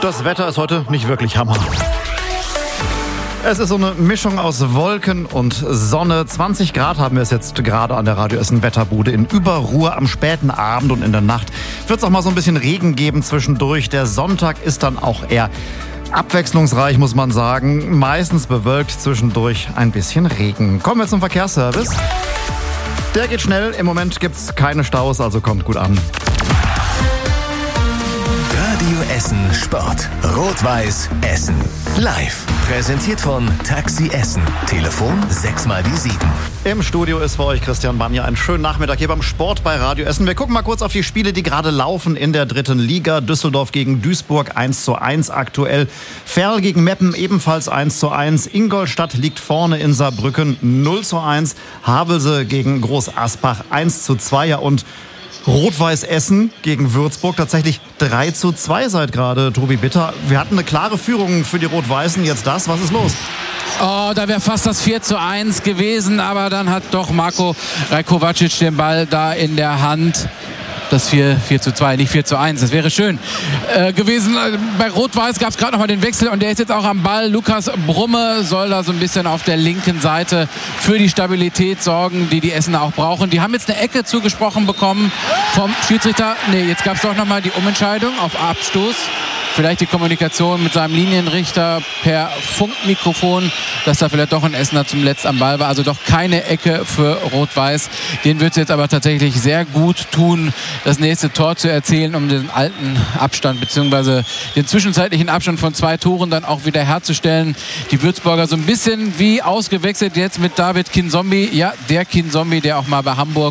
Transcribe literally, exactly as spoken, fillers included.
Das Wetter ist heute nicht wirklich Hammer. Es ist so eine Mischung aus Wolken und Sonne. zwanzig Grad haben wir es jetzt gerade an der Radio Essen Wetterbude. In Überruhr am späten Abend und in der Nacht wird es auch mal so ein bisschen Regen geben zwischendurch. Der Sonntag ist dann auch eher abwechslungsreich, muss man sagen. Meistens bewölkt, zwischendurch ein bisschen Regen. Kommen wir zum Verkehrsservice. Der geht schnell. Im Moment gibt es keine Staus, also kommt gut an. Radio Essen Sport. Rot-Weiß Essen. Live. Präsentiert von Taxi Essen. Telefon sechs mal die sieben. Im Studio ist für euch Christian Banja. Einen schönen Nachmittag hier beim Sport bei Radio Essen. Wir gucken mal kurz auf die Spiele, die gerade laufen in der dritten Liga. Düsseldorf gegen Duisburg eins zu eins aktuell. Ferl gegen Meppen ebenfalls eins zu eins. Ingolstadt liegt vorne in Saarbrücken null zu eins. Havelse gegen Groß Asbach eins zu zwei. Ja, und Rot-Weiß Essen gegen Würzburg tatsächlich drei zu zwei seit gerade, Tobi Bitter. Wir hatten eine klare Führung für die Rot-Weißen. Jetzt das, was ist los? Oh, da wäre fast das vier zu eins gewesen, aber dann hat doch Marko Rajkovacic den Ball da in der Hand. Das vier zu zwei, nicht vier zu eins, das wäre schön äh, gewesen. Bei Rot-Weiß gab es gerade noch mal den Wechsel und der ist jetzt auch am Ball. Lukas Brumme soll da so ein bisschen auf der linken Seite für die Stabilität sorgen, die die Essener auch brauchen. Die haben jetzt eine Ecke zugesprochen bekommen vom Schiedsrichter. Nee, jetzt gab es doch noch mal die Umentscheidung auf Abstoß. Vielleicht die Kommunikation mit seinem Linienrichter per Funkmikrofon, dass da vielleicht doch ein Essener zum Letzt am Ball war. Also doch keine Ecke für Rot-Weiß. Den wird es jetzt aber tatsächlich sehr gut tun, das nächste Tor zu erzielen, um den alten Abstand bzw. den zwischenzeitlichen Abstand von zwei Toren dann auch wieder herzustellen. Die Würzburger so ein bisschen wie ausgewechselt jetzt mit David Kinzombie. Ja, der Kinzombie, der auch mal bei Hamburg